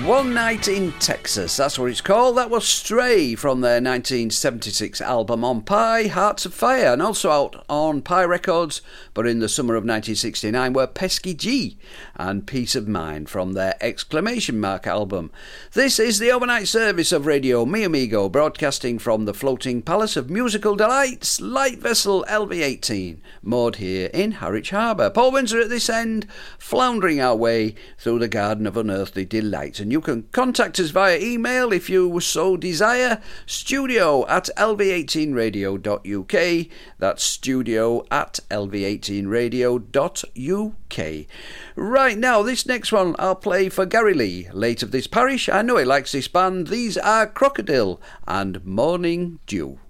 One Night in Texas, that's what it's called. That was Stray from their 1976 album On Pie, Hearts of Fire, and also out on Pie Records, but in the summer of 1969 were Pesky G and Peace of Mind from their Exclamation Mark album. This is the overnight service of Radio Mi Amigo, broadcasting from the floating palace of musical delights, light vessel LV-18, moored here in Harwich Harbour. Paul Windsor at this end, floundering our way through the garden of unearthly delight. And you can contact us via email if you so desire, studio@lv18radio.uk. That's studio@lv18radio.uk. Right now, this next one I'll play for Gary Lee, late of this parish. I know he likes this band. These are Crocodile and Morning Dew.